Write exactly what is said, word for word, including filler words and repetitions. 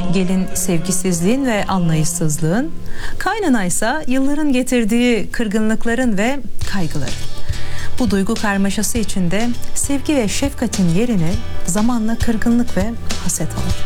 Gelin sevgisizliğin ve anlayışsızlığın, kaynana ise yılların getirdiği kırgınlıkların ve kaygıların. Bu duygu karmaşası içinde sevgi ve şefkatin yerini zamanla kırgınlık ve haset alır.